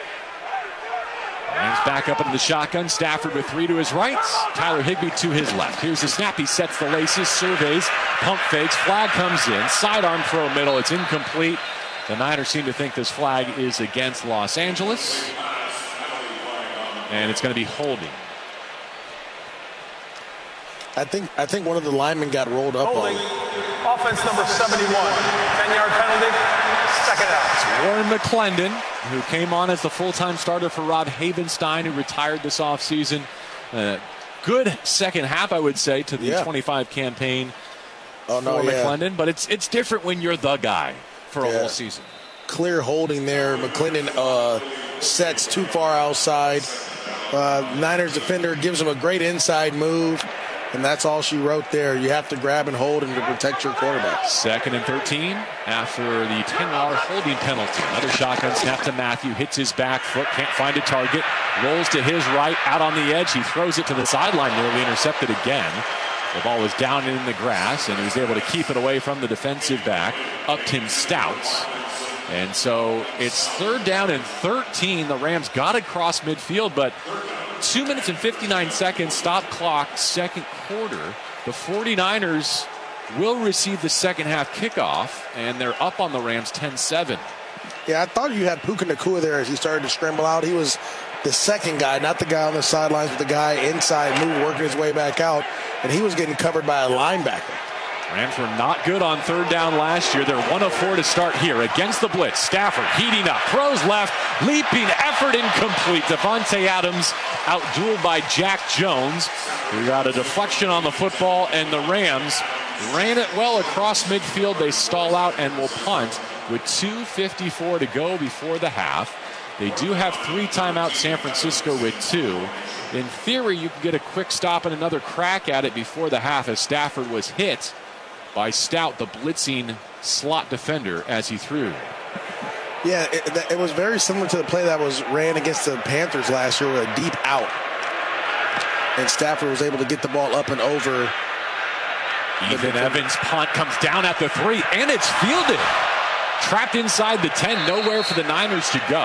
Rams back up into the shotgun. Stafford with 3 to his right. Tyler Higbee to his left. Here's the snap. He sets the laces, surveys, pump fakes. Flag comes in. Sidearm throw middle. It's incomplete. The Niners seem to think this flag is against Los Angeles. And it's going to be holding. I think one of the linemen got rolled up. Holding. Offense number 71. 10-yard penalty. Second out. It's Warren McClendon, who came on as the full-time starter for Rob Havenstein, who retired this offseason. Good second half, I would say, to the 25 campaign for McClendon. But it's different when you're the guy for a whole season. Clear holding there. McClendon sets too far outside. Niners defender gives him a great inside move. And that's all she wrote there. You have to grab and hold him to protect your quarterback. 2nd and 13 after the 10-yard holding penalty. Another shotgun snap to Matthew. Hits his back foot. Can't find a target. Rolls to his right. Out on the edge. He throws it to the sideline. Nearly intercepted again. The ball was down in the grass, and he was able to keep it away from the defensive back, Upton Stouts. And so it's 3rd down and 13. The Rams got across midfield, but 2 minutes and 59 seconds, stop clock, second quarter. The 49ers will receive the second half kickoff, and they're up on the Rams 10-7. Yeah, I thought you had Puka Nacua there as he started to scramble out. He was the second guy, not the guy on the sidelines, but the guy inside, working his way back out, and he was getting covered by a linebacker. Rams were not good on 3rd down last year. They're 1 of 4 to start here against the blitz. Stafford heating up, throws left, leaping effort incomplete. Devontae Adams outdueled by Jack Jones. We got a deflection on the football, and the Rams ran it well across midfield. They stall out and will punt with 2:54 to go before the half. They do have 3 timeouts, San Francisco with 2. In theory, you can get a quick stop and another crack at it before the half as Stafford was hit by Stout, the blitzing slot defender, as he threw. Yeah, it was very similar to the play that was ran against the Panthers last year with a deep out. And Stafford was able to get the ball up and over Ethan Evans' punt comes down at the 3, and it's fielded. Trapped inside the 10, nowhere for the Niners to go.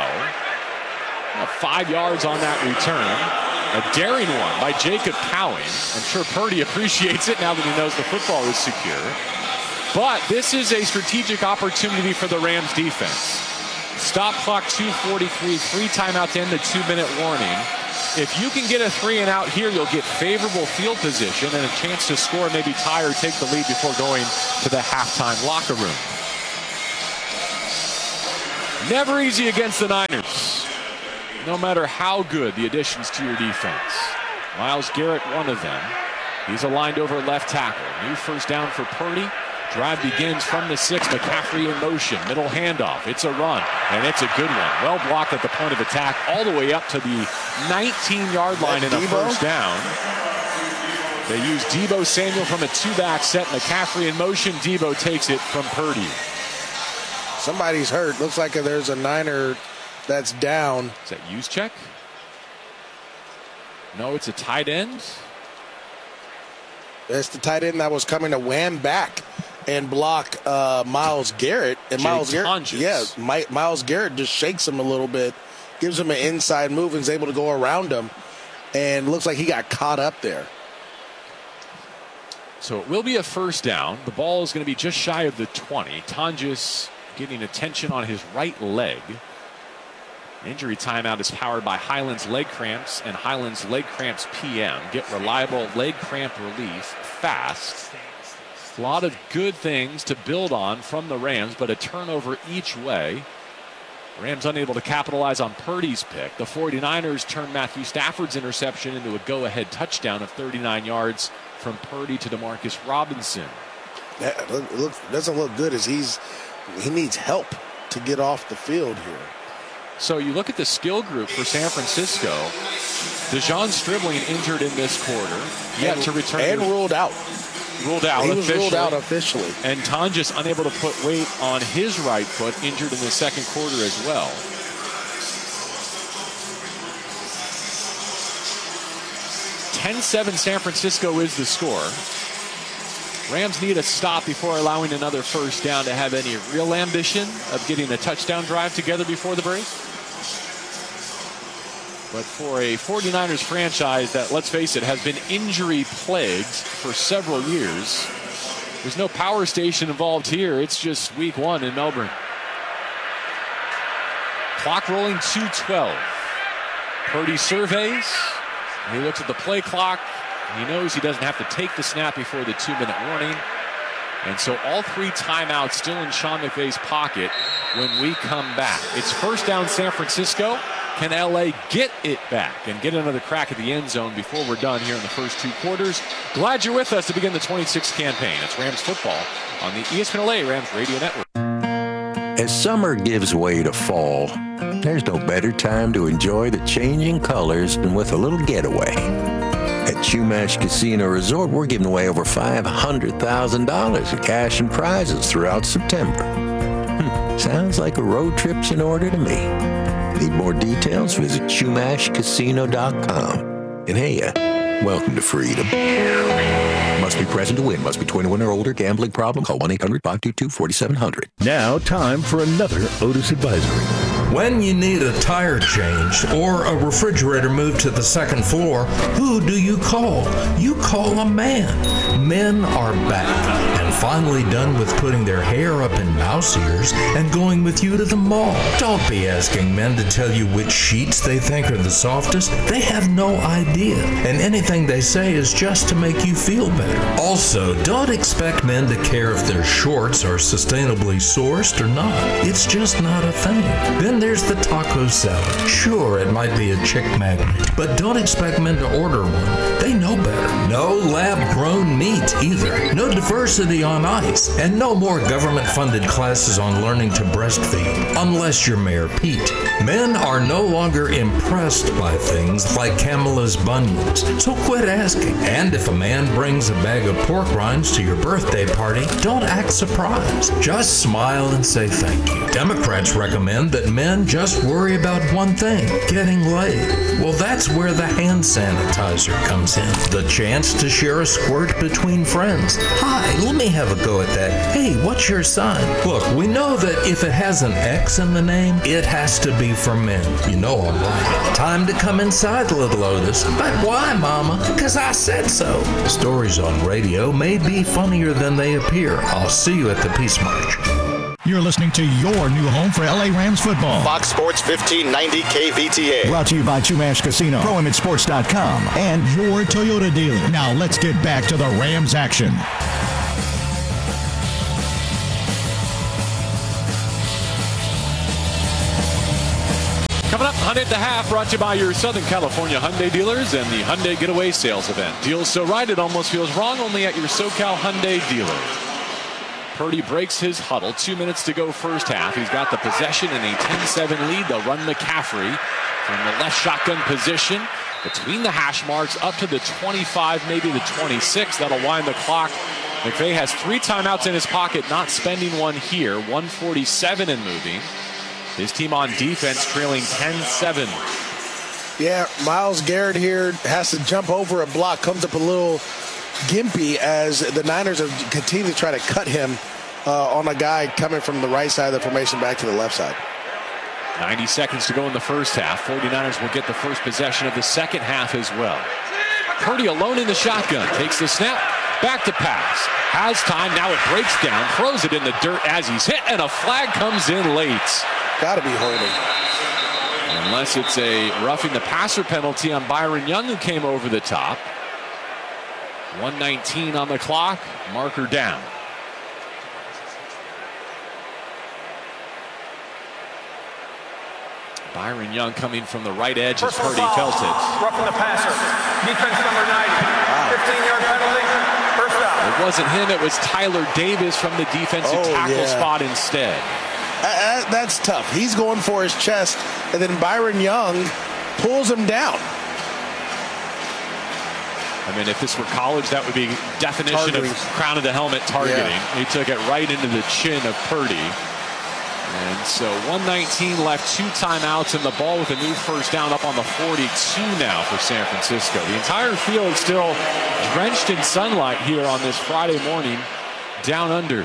5 yards on that return. A daring one by Jacob Cowing. I'm sure Purdy appreciates it now that he knows the football is secure. But this is a strategic opportunity for the Rams defense. Stop clock 2:43, 3 timeouts to end the 2-minute warning. If you can get a 3 and out here, you'll get favorable field position and a chance to score, maybe tie or take the lead before going to the halftime locker room. Never easy against the Niners, no matter how good the additions to your defense. Myles Garrett, one of them. He's aligned over left tackle. New first down for Purdy. Drive begins from the 6. McCaffrey in motion. Middle handoff. It's a run, and it's a good one. Well blocked at the point of attack, all the way up to the 19-yard line in a first down. They use Deebo Samuel from a 2-back set. McCaffrey in motion. Deebo takes it from Purdy. Somebody's hurt. Looks like there's a Niner that's down. Is that Juszczyk? No, it's a tight end. That's the tight end that was coming to wham back and block Myles Garrett. And Myles Garrett, Myles Garrett just shakes him a little bit, gives him an inside move, and is able to go around him. And looks like he got caught up there. So it will be a first down. The ball is going to be just shy of the 20. Tonjes getting attention on his right leg. Injury timeout is powered by Highlands Leg Cramps and Highlands Leg Cramps PM. Get reliable leg cramp relief fast. A lot of good things to build on from the Rams, but a turnover each way. Rams unable to capitalize on Purdy's pick. The 49ers turn Matthew Stafford's interception into a go-ahead touchdown of 39 yards from Purdy to Demarcus Robinson. That doesn't look good as he needs help to get off the field here. So you look at the skill group for San Francisco. DeJon Stribling injured in this quarter. Yet to return. And ruled out. Ruled out He officially. was ruled out officially. And Tonjes unable to put weight on his right foot, injured in the second quarter as well. (10-7) San Francisco is the score. Rams need a stop before allowing another first down to have any real ambition of getting a touchdown drive together before the break. But for a 49ers franchise that, let's face it, has been injury-plagued for several years, there's no power station involved here. It's just week 1 in Melbourne. Clock rolling 2:12. Purdy surveys. He looks at the play clock. He knows he doesn't have to take the snap before the 2-minute warning. And so all 3 timeouts still in Sean McVay's pocket when we come back. It's first down San Francisco. Can LA get it back and get another crack at the end zone before we're done here in the first 2 quarters? Glad you're with us to begin the 26th campaign. It's Rams football on the ESPN LA Rams Radio Network. As summer gives way to fall, there's no better time to enjoy the changing colors than with a little getaway. At Chumash Casino Resort, we're giving away over $500,000 in cash and prizes throughout September. Sounds like a road trip's in order to me. Need more details? Visit ChumashCasino.com. And hey, welcome to freedom. Must be present to win. Must be 21 or older. Gambling problem? Call 1-800-522-4700. Now, time for another Otis Advisory. When you need a tire changed or a refrigerator moved to the second floor, who do you call? You call a man. Men are back and finally done with putting their hair up in mouse ears and going with you to the mall. Don't be asking men to tell you which sheets they think are the softest. They have no idea, and anything they say is just to make you feel better. Also, don't expect men to care if their shorts are sustainably sourced or not. It's just not a thing. Then there's the taco salad. Sure, it might be a chick magnet, but don't expect men to order one. They know better. No lab-grown meat either. No diversity on ice, and no more government-funded classes on learning to breastfeed, unless you're Mayor Pete. Men are no longer impressed by things like Camilla's bunions, so quit asking. And if a man brings a bag of pork rinds to your birthday party, don't act surprised. Just smile and say thank you. Democrats recommend that men just worry about one thing, getting laid. Well, that's where the hand sanitizer comes in. The chance to share a squirt between friends. Hi, let me have a go at that. Hey, what's your sign? Look, we know that if it has an X in the name, it has to be for men. You know I'm right. Time to come inside, little Otis. But why, Mama? Because I said so. Stories on radio may be funnier than they appear. I'll see you at the Peace March. You're listening to your new home for LA Rams football. Fox Sports 1590 KVTA. Brought to you by Chumash Casino, ProImageSports.com, and your Toyota dealer. Now let's get back to the Rams action. Coming up, Hyundai at the Half, brought to you by your Southern California Hyundai dealers and the Hyundai Getaway Sales Event. Deals so right, it almost feels wrong, only at your SoCal Hyundai dealer. Purdy breaks his huddle. 2 minutes to go first half. He's got the possession in a 10-7 lead. They'll run McCaffrey from the left shotgun position between the hash marks up to the 25, maybe the 26. That'll wind the clock. McVay has 3 timeouts in his pocket, not spending one here. 147 and moving. His team on defense trailing 10-7. Yeah, Myles Garrett here has to jump over a block, comes up a little gimpy as the Niners are continuing to try to cut him on a guy coming from the right side of the formation back to the left side. 90 seconds to go in the first half. 49ers will get the first possession of the second half as well. Purdy alone in the shotgun. Takes the snap. Back to pass. Has time. Now it breaks down. Throws it in the dirt as he's hit. And a flag comes in late. Got to be holding. Unless it's a roughing the passer penalty on Byron Young, who came over the top. 1:19 on the clock. Marker down. Byron Young coming from the right edge as Purdy felt it. Roughing the passer. Defense number 90. 15-yard penalty. First down. It wasn't him. It was Tyler Davis from the defensive tackle spot instead. That's tough. He's going for his chest, and then Byron Young pulls him down. I mean, if this were college, that would be definition of crown of the helmet targeting. Yeah. He took it right into the chin of Purdy. And so 1:19 left, 2 timeouts, and the ball with a new first down up on the 42 now for San Francisco. The entire field still drenched in sunlight here on this Friday morning down under.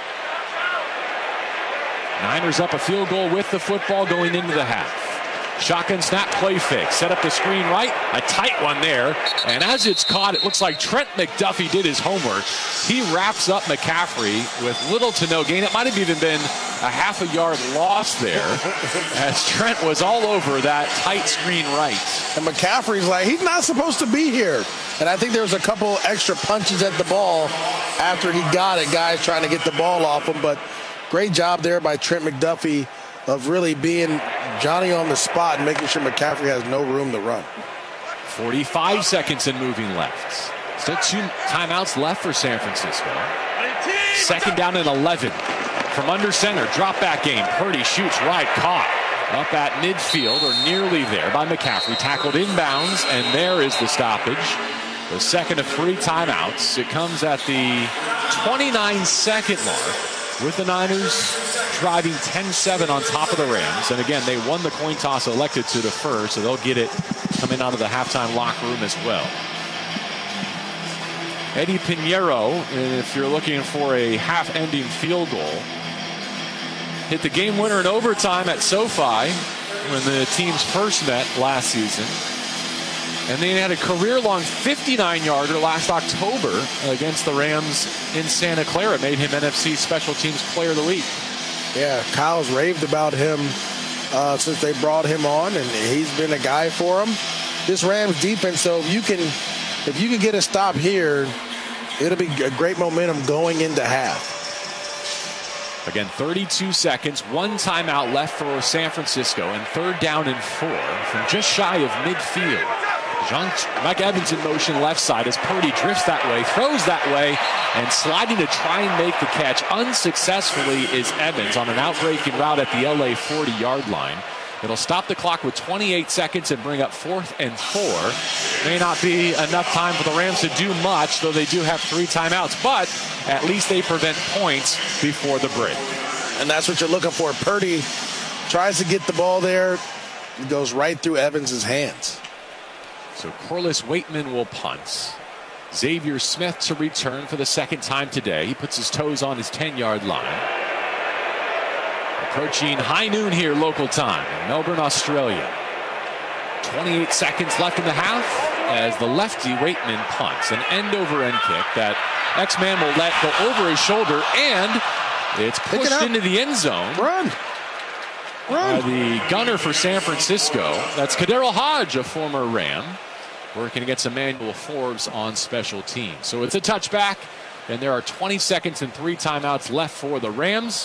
Niners up a field goal with the football going into the half. Shotgun snap, play fake. Set up the screen right. A tight one there. And as it's caught, it looks like Trent McDuffie did his homework. He wraps up McCaffrey with little to no gain. It might have even been a half a yard loss there as Trent was all over that tight screen right. And McCaffrey's like, he's not supposed to be here. And I think there was a couple extra punches at the ball after he got it. Guys trying to get the ball off him. But great job there by Trent McDuffie of really being Johnny on the spot and making sure McCaffrey has no room to run. 45 seconds and moving left. Still 2 timeouts left for San Francisco. Second down and 11. From under center, drop back game. Purdy shoots right, caught up at midfield or nearly there by McCaffrey. Tackled inbounds, and there is the stoppage. The second of 3 timeouts. It comes at the 29-second mark with the Niners driving 10-7 on top of the Rams. And again, they won the coin toss, elected to defer, so they'll get it coming out of the halftime locker room as well. Eddie Pinheiro, if you're looking for a half-ending field goal, hit the game winner in overtime at SoFi when the teams first met last season. And they had a career-long 59-yarder last October against the Rams in Santa Clara. Made him NFC Special Teams Player of the Week. Yeah, Kyle's raved about him since they brought him on, and he's been a guy for him. This Rams defense, though, if you can get a stop here, it'll be a great momentum going into half. Again, 32 seconds, 1 timeout left for San Francisco, and 3rd down and 4 from just shy of midfield. Mike Evans in motion left side as Purdy drifts that way, throws that way, and sliding to try and make the catch unsuccessfully is Evans on an outbreaking route at the LA 40-yard line. It'll stop the clock with 28 seconds and bring up 4th and 4. May not be enough time for the Rams to do much, though they do have 3 timeouts, but at least they prevent points before the break. And that's what you're looking for. Purdy tries to get the ball there. It goes right through Evans' hands. So Corliss Waitman will punt. Xavier Smith to return for the second time today. He puts his toes on his 10-yard line. Approaching high noon here local time in Melbourne, Australia. 28 seconds left in the half as the lefty Waitman punts. An end-over-end kick that X-Man will let go over his shoulder, and it's pushed into the end zone. Run. The gunner for San Francisco. That's Kaderil Hodge, a former Ram, working against Emmanuel Forbes on special teams. So it's a touchback, and there are 20 seconds and 3 timeouts left for the Rams.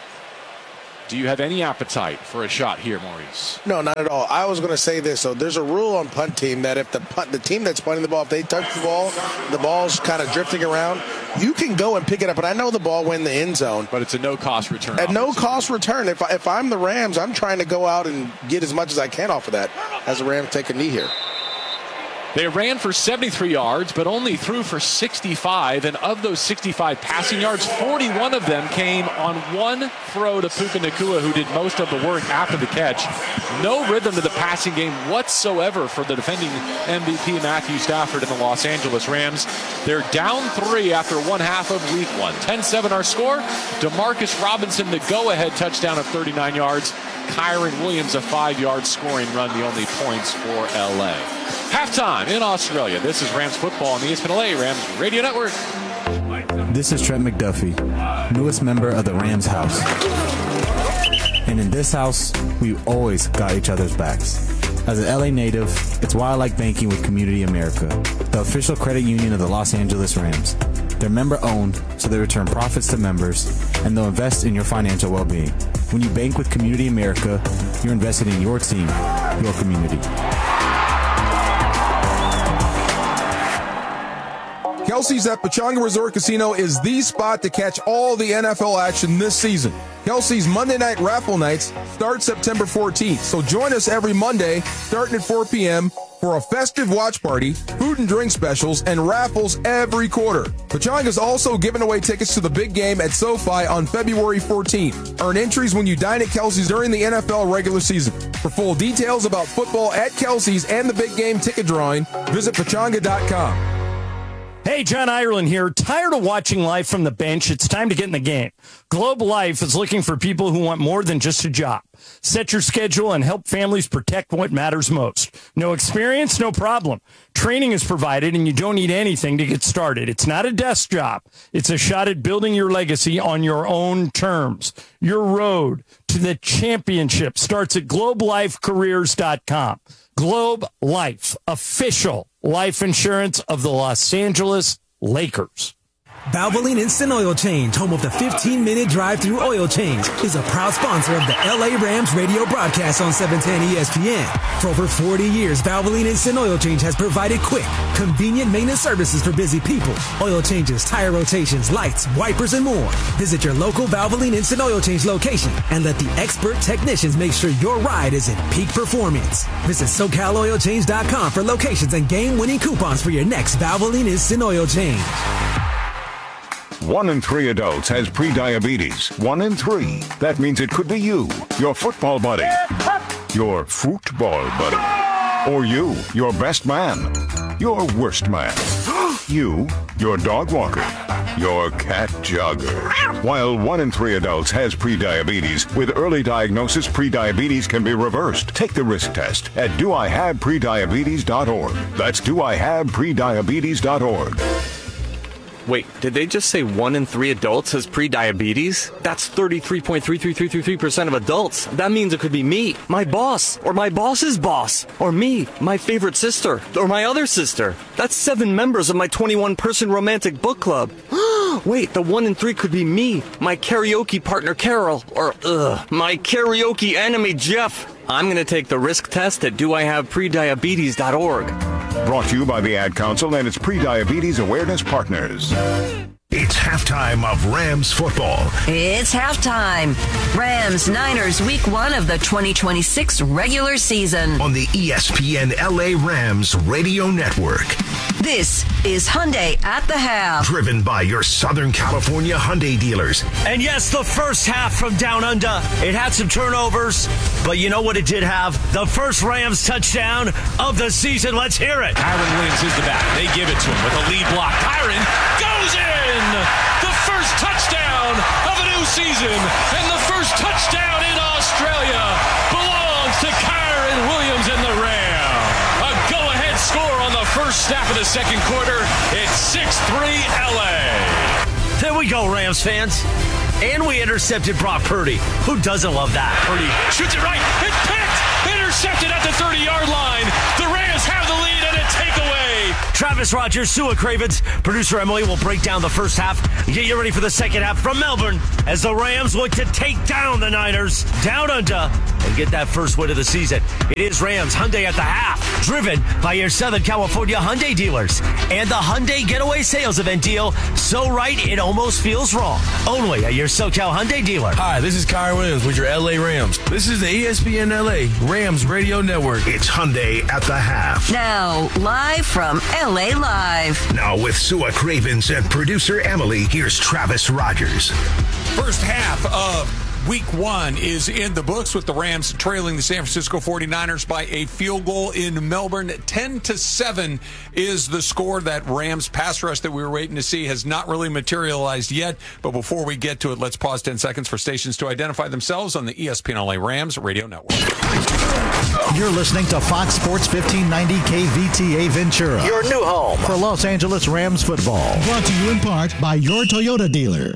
Do you have any appetite for a shot here, Maurice? No, not at all. I was going to say this. So there's a rule on punt team that if the team that's punting the ball, if they touch the ball's kind of drifting around, you can go and pick it up. And I know the ball went in the end zone. But it's a no-cost return. At no-cost return. If I'm the Rams, I'm trying to go out and get as much as I can off of that as the Rams take a knee here. They ran for 73 yards, but only threw for 65. And of those 65 passing yards, 41 of them came on one throw to Puka Nacua, who did most of the work after the catch. No rhythm to the passing game whatsoever for the defending MVP Matthew Stafford and the Los Angeles Rams. They're down 3 after one half of week 1. 10-7 our score. DeMarcus Robinson, the go-ahead touchdown of 39 yards. Kyron Williams, a 5-yard scoring run, the only points for LA. Halftime in Australia. This is Rams football on the ESPN LA Rams Radio Network. This is Trent McDuffie, newest member of the Rams house. And in this house, we always got each other's backs. As an LA native, it's why I like banking with Community America, the official credit union of the Los Angeles Rams. They're member-owned, so they return profits to members, and they'll invest in your financial well-being. When you bank with Community America, you're invested in your team, your community. Kelsey's at Pechanga Resort Casino is the spot to catch all the NFL action this season. Kelsey's Monday Night Raffle Nights start September 14th, so join us every Monday starting at 4 p.m. for a festive watch party, food and drink specials, and raffles every quarter. Pechanga's also giving away tickets to the big game at SoFi on February 14th. Earn entries when you dine at Kelsey's during the NFL regular season. For full details about football at Kelsey's and the big game ticket drawing, visit Pechanga.com. Hey, John Ireland here. Tired of watching life from the bench? It's time to get in the game. Globe Life is looking for people who want more than just a job. Set your schedule and help families protect what matters most. No experience? No problem. Training is provided and you don't need anything to get started. It's not a desk job. It's a shot at building your legacy on your own terms. Your road to the championship starts at globelifecareers.com. Globe Life, official life insurance of the Los Angeles Lakers. Valvoline Instant Oil Change, home of the 15-minute drive-through oil change, is a proud sponsor of the LA Rams radio broadcast on 710 ESPN. For over 40 years, Valvoline Instant Oil Change has provided quick, convenient maintenance services for busy people. Oil changes, tire rotations, lights, wipers, and more. Visit your local Valvoline Instant Oil Change location and let the expert technicians make sure your ride is in peak performance. Visit SoCalOilChange.com for locations and game-winning coupons for your next Valvoline Instant Oil Change. 1 in 3 adults has prediabetes. 1 in 3. That means it could be you, your football buddy, your football buddy, or you, your best man, your worst man, you, your dog walker, your cat jogger. While 1 in 3 adults has prediabetes, with early diagnosis, prediabetes can be reversed. Take the risk test at doihaveprediabetes.org. That's doihaveprediabetes.org. Wait, did they just say 1 in 3 adults has prediabetes? That's 33.33333% of adults. That means it could be me, my boss, or my boss's boss, or me, my favorite sister, or my other sister. That's 7 members of my 21-person romantic book club. Wait, the 1 in 3 could be me, my karaoke partner Carol, or my karaoke enemy Jeff. I'm going to take the risk test at doihaveprediabetes.org. Brought to you by the Ad Council and its pre-diabetes awareness partners. It's halftime of Rams football. It's halftime. Rams Niners week 1 of the 2026 regular season. On the ESPN LA Rams radio network. This is Hyundai at the Half. Driven by your Southern California Hyundai dealers. And yes, the first half from Down Under, it had some turnovers, but you know what it did have? The first Rams touchdown of the season. Let's hear it. Kyren Williams is the back. They give it to him with a lead block. Kyren goes in! The first touchdown of a new season, and the first touchdown in Australia belongs to Kyren Williams and the Rams. A go-ahead score on the first snap of the second quarter. It's 6-3 LA. There we go, Rams fans. And we intercepted Brock Purdy. Who doesn't love that? Purdy shoots it right. It's picked. Intercepted at the 30-yard line. The Rams have the lead and a takeaway. Travis Rogers, Sua Cravens, producer Emily will break down the first half and get you ready for the second half from Melbourne as the Rams look to take down the Niners Down Under and get that first win of the season. It is Rams Hyundai at the Half, driven by your Southern California Hyundai dealers and the Hyundai Getaway Sales Event deal. So right, it almost feels wrong. Only at your SoCal Hyundai dealer. Hi, this is Kyren Williams with your LA Rams. This is the ESPN LA Rams radio network. It's Hyundai at the Half. Now, live from LA Live. Now with Sua Cravens and producer Emily, here's Travis Rogers. First half of Week 1 is in the books with the Rams trailing the San Francisco 49ers by a field goal in Melbourne. 10-7 is the score. That Rams pass rush that we were waiting to see has not really materialized yet. But before we get to it, let's pause 10 seconds for stations to identify themselves on the ESPN LA Rams radio network. You're listening to Fox Sports 1590 KVTA Ventura. Your new home for Los Angeles Rams football. Brought to you in part by your Toyota dealer.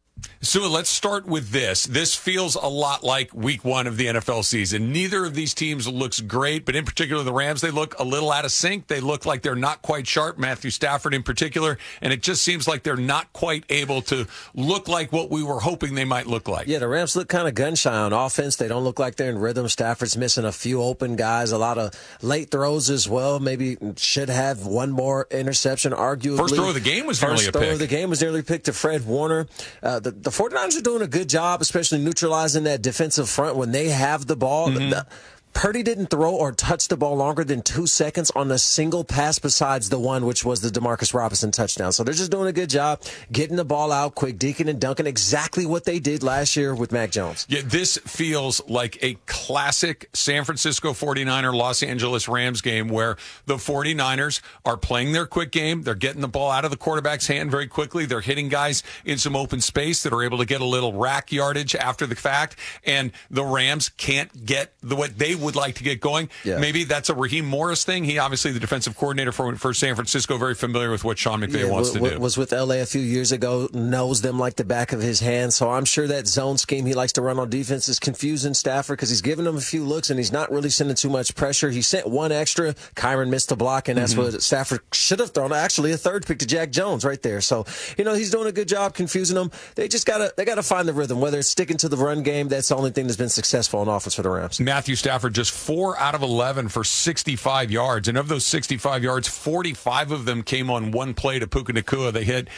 So let's start with this. This feels a lot like Week 1 of the NFL season. Neither of these teams looks great, but in particular the Rams, they look a little out of sync. They look like they're not quite sharp, Matthew Stafford in particular, and it just seems like they're not quite able to look like what we were hoping they might look like. Yeah, the Rams look kind of gun-shy on offense. They don't look like they're in rhythm. Stafford's missing a few open guys, a lot of late throws as well. Maybe should have one more interception, arguably. First throw of the game was nearly a pick. First throw of the game was nearly picked to Fred Warner. The 49ers are doing a good job, especially neutralizing that defensive front when they have the ball. Purdy didn't throw or touch the ball longer than 2 seconds on a single pass besides the one, which was the Demarcus Robinson touchdown. So they're just doing a good job getting the ball out quick, deking and dunking, exactly what they did last year with Mac Jones. Yeah, this feels like a classic San Francisco 49er Los Angeles Rams game where the 49ers are playing their quick game. They're getting the ball out of the quarterback's hand very quickly. They're hitting guys in some open space that are able to get a little rack yardage after the fact. And the Rams can't get what they would like to get going. Yeah. Maybe that's a Raheem Morris thing. He obviously the defensive coordinator for San Francisco, very familiar with what Sean McVay wants to do. Was with LA a few years ago, knows them like the back of his hand. So I'm sure that zone scheme he likes to run on defense is confusing Stafford because he's giving him a few looks and he's not really sending too much pressure. He sent one extra. Kyren missed the block, and that's what Stafford should have thrown. Actually, a third pick to Jack Jones right there. So, he's doing a good job confusing them. They just gotta find the rhythm. Whether it's sticking to the run game, that's the only thing that's been successful on offense for the Rams. Matthew Stafford just 4 out of 11 for 65 yards. And of those 65 yards, 45 of them came on one play to Puka Nacua. They hit,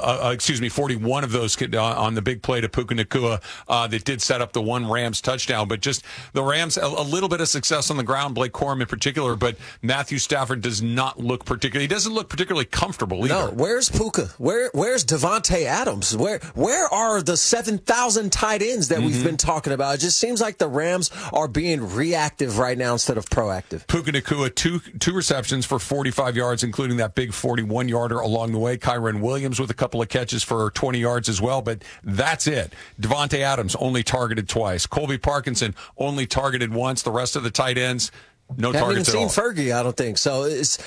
41 of those on the big play to Puka Nacua that did set up the one Rams touchdown. But just the Rams, a little bit of success on the ground, Blake Corum in particular, but Matthew Stafford does not look he doesn't look particularly comfortable either. No, where's Puka? Where's Devontae Adams? Where are the 7,000 tight ends that we've been talking about? It just seems like the Rams are being reactive right now instead of proactive. Puka Nacua, two receptions for 45 yards, including that big 41-yarder along the way. Kyren Williams with a couple of catches for 20 yards as well, but that's it. Devontae Adams only targeted twice. Colby Parkinson only targeted once. The rest of the tight ends, no targets at all. Haven't even seen Fergie, I don't think. So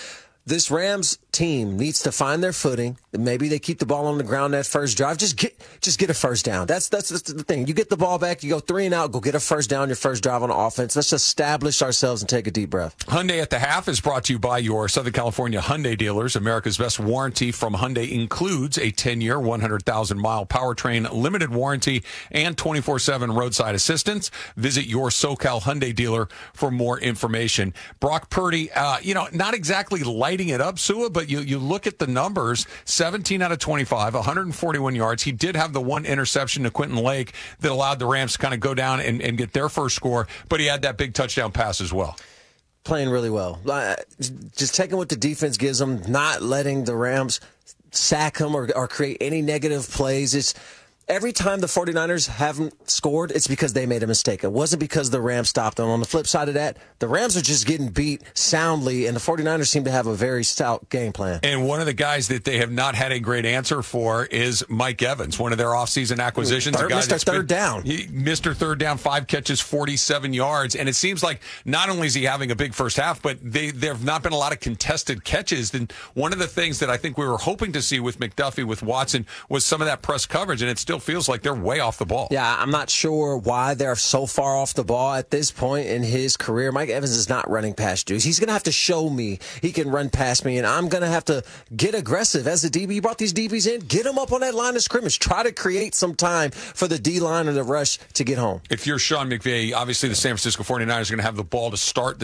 This Rams team needs to find their footing. Maybe they keep the ball on the ground that first drive. Just get a first down. That's the thing. You get the ball back, you go 3 and out, go get a first down, your first drive on offense. Let's establish ourselves and take a deep breath. Hyundai at the Half is brought to you by your Southern California Hyundai dealers. America's best warranty from Hyundai includes a 10-year, 100,000-mile powertrain limited warranty and 24/7 roadside assistance. Visit your SoCal Hyundai dealer for more information. Brock Purdy, not exactly lighting it up, Sua, but you look at the numbers, 17 out of 25, 141 yards. He did have the one interception to Quentin Lake that allowed the Rams to kind of go down and get their first score, but he had that big touchdown pass as well. Playing really well. Just taking what the defense gives them, not letting the Rams sack him or create any negative plays. It's every time the 49ers haven't scored, it's because they made a mistake. It wasn't because the Rams stopped them. On the flip side of that, the Rams are just getting beat soundly, and the 49ers seem to have a very stout game plan. And one of the guys that they have not had a great answer for is Mike Evans, one of their offseason acquisitions. Mr. Third Down. Mr. Third Down, 5 catches, 47 yards. And it seems like not only is he having a big first half, but there have not been a lot of contested catches. And one of the things that I think we were hoping to see with McDuffie, with Watson, was some of that press coverage, and it still feels like they're way off the ball. Yeah, I'm not sure why they're so far off the ball at this point in his career. Mike Evans is not running past dudes. He's going to have to show me he can run past me, and I'm going to have to get aggressive as a DB. You brought these DBs in, get them up on that line of scrimmage. Try to create some time for the D-line or the rush to get home. If you're Sean McVay, obviously the San Francisco 49ers are going to have the ball to start